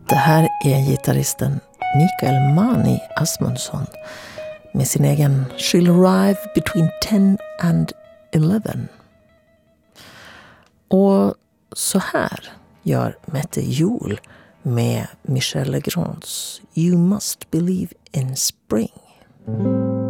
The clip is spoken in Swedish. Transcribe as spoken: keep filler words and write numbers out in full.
Det här är gitarristen Mikael Mani Asmundsson med sin egen She'll Arrive Between ten and eleven. Och så här gör Mette Juhl med Michel Legrands You Must Believe in Spring.